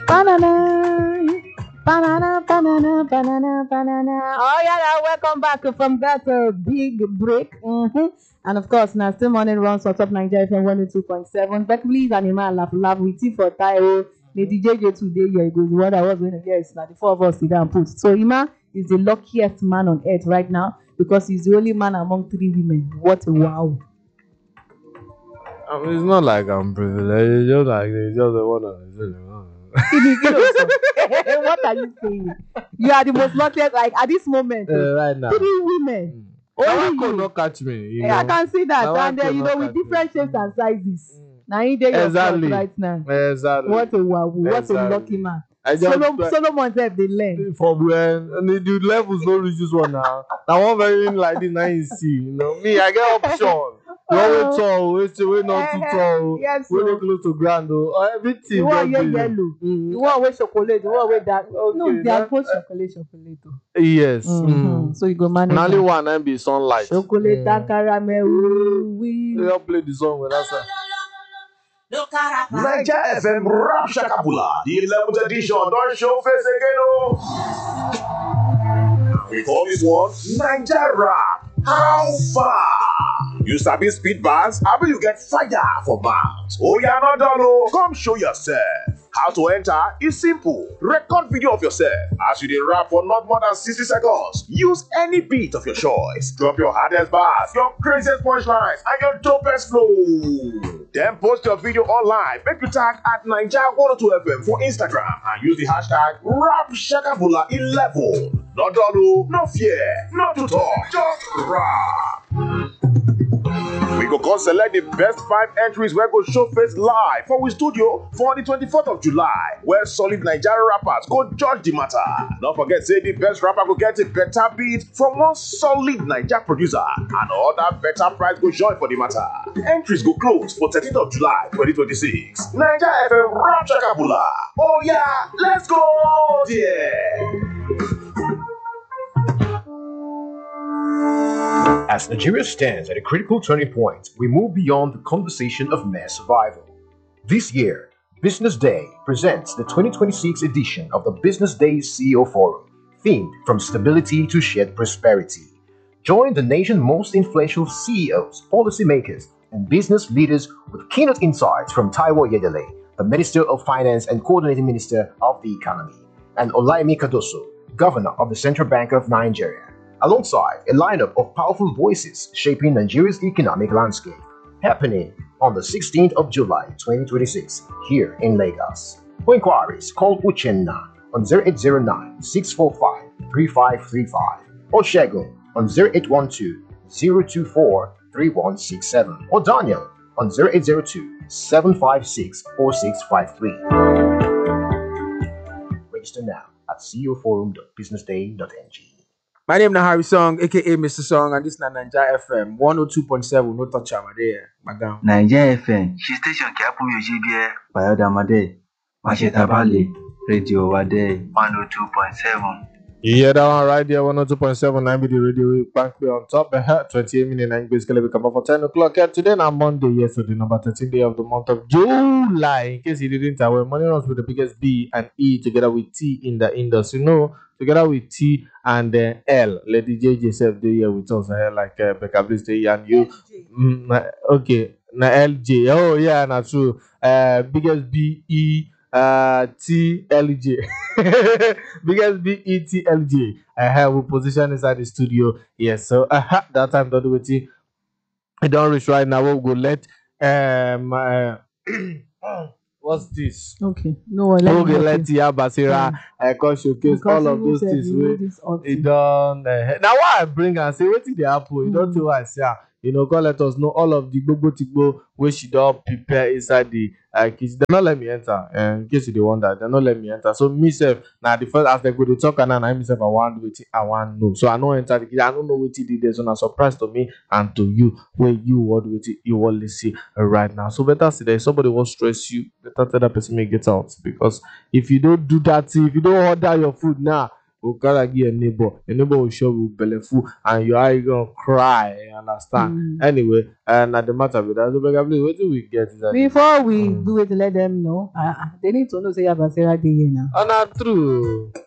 Banana. Banana, banana, banana, banana. Oh yeah, yeah, welcome back from that big break. And of course, now still morning runs on top Nigeria FM 102.7. But please, animal laugh with you for Taiwo. Lady JJ today, yeah, it goes what I was going to get is now the four of us sit down and put. So Ima is the luckiest man on earth right now because he's the only man among three women. What a wow. I mean, it's not like I'm privileged. It's just like it's just the one of What are you saying? You are the most luckiest, like at this moment. right now. Three women. Only you not catch me. You know? I can see that. Now And then, with different shapes and sizes. Now you there exactly right now. Exactly. What a wow. What a lucky man. Solomon said they learn. From when and the levels don't reach this one now. Now one very like this now you see. Me, I get option. We always tall, we not too tall. Yes, we not close to grand everything. You want yellow. You want with chocolate. You want with that. Okay, no, they are both chocolate. Yes. So you go manage. Only one and be sunlight. Chocolate caramel. We all play the song with us. Nigeria FM Rap Shakabula, the 11th edition, don't show face again. We call this one Nigeria Rap. How far? You sabi speed bars? How you get fire for mouth? Oh, you're not done. Come show yourself. How to enter is simple. Record video of yourself as you dey rap for not more than 60 seconds. Use any beat of your choice. Drop your hardest bars, your craziest punchlines, and your dopest flow. Then post your video online. Make you tag at Nigeria 102 FM for Instagram and use the hashtag RapShakabula11. Not done, no fear, not to talk, just rap. We go come select the best 5 entries where go show face live for we studio for the 24th of July, where solid Nigerian rappers go judge the matter. Don't forget, say the best rapper go get a better beat from one solid Nigerian producer, and other better prize go join for the matter. Entries go close for 13th of July 2026. Nigeria FM Rap Shakabula. Oh yeah, let's go there. As Nigeria stands at a critical turning point, we move beyond the conversation of mere survival. This year, Business Day presents the 2026 edition of the Business Days CEO Forum, themed From Stability to Shared Prosperity. Join the nation's most influential CEOs, policymakers, and business leaders with keynote insights from Taiwo Yedele, the Minister of Finance and Coordinating Minister of the Economy, and Olaimi Kadoso, Governor of the Central Bank of Nigeria, alongside a lineup of powerful voices shaping Nigeria's economic landscape, happening on the 16th of July 2026 here in Lagos. For inquiries, call Uchenna on 0809-645-3535 or Shegun on 0812-024-3167 or Daniel on 0802-756-4653. Register now at ceoforum.businessday.ng. My name is Harry Song, aka Mr. Song, and this is Nigeria FM 102.7. No touch there, madam. Nigeria FM. She station Kapu Yojibie, Bayodamade, Mashetabale, Radio Wade, 102.7. You hear that one right there, 102.7, 9 the radio bank on top. 28 minutes, 9 days, going to come up for 10 o'clock. Today, on Monday, yesterday, number 13 day of the month of July. In case you didn't, our money runs with the biggest B and E together with T in the industry. Together with T and L. Lady JJ self do here with us like Becca Bliss and you. Okay, na LJ. Oh yeah, na true. Biggest B E T L J. Biggest B E T L J. I have a position inside the studio. Yes, so that time don't do it. I don't reach right now. We'll go let what's this? Okay. No, let Basira showcase all of those things. It done. Now why I bring and say what did the apple? You don't know I say. God let us know all of the Gbogbo Tigbo where she don't prepare inside the kitchen. They not let me enter. In case you wonder, they not let me enter. So myself, now the first as they go to talk and I myself I want know. So I know enter the kitchen. I don't know what it is. So a surprise to me and to you where you what you only see right now. So better say that somebody will stress you. Better tell that person may get out, because if you don't do that, if you don't order your food now, will gotta give your neighbor will show you bellyful, and your eye gonna cry, you understand? Anyway, and at the matter with that, so please, what do we get is that Before we do it, let them know. They need to know say Abasera dey here now. not true.